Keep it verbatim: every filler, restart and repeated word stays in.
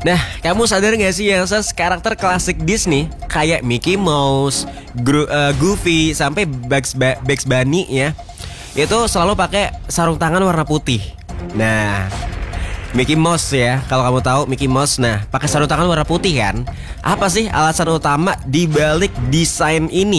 Nah, kamu sadar gak sih yang ses karakter klasik Disney kayak Mickey Mouse, Gru, uh, Goofy sampai Bugs, ba- Bugs Bunny ya, itu selalu pakai sarung tangan warna putih. Nah, Mickey Mouse ya, kalau kamu tahu Mickey Mouse, nah pakai sarung tangan warna putih kan? Apa sih alasan utama di balik desain ini?